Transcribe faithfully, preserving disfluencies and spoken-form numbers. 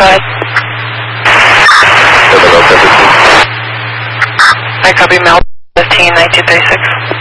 go ahead. I copy Mel fifteen, nineteen thirty-six.